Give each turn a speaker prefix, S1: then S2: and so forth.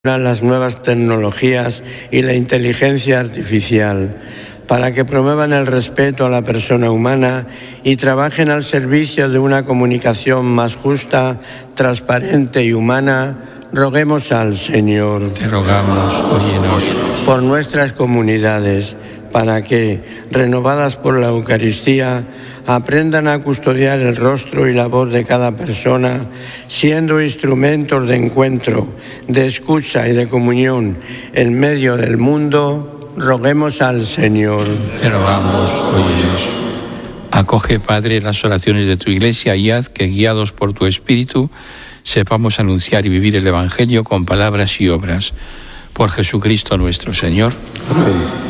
S1: las nuevas tecnologías y la inteligencia artificial, para que promuevan el respeto a la persona humana y trabajen al servicio de una comunicación más justa, transparente y humana, roguemos al Señor.
S2: Te rogamos, óyenos.
S1: Por nuestras comunidades, para que, renovadas por la Eucaristía, aprendan a custodiar el rostro y la voz de cada persona, siendo instrumentos de encuentro, de escucha y de comunión en medio del mundo, roguemos al Señor.
S2: Te rogamos, óyenos. Acoge, Padre, las oraciones de tu Iglesia y haz que, guiados por tu Espíritu, sepamos anunciar y vivir el Evangelio con palabras y obras. Por Jesucristo nuestro Señor.
S3: Amén.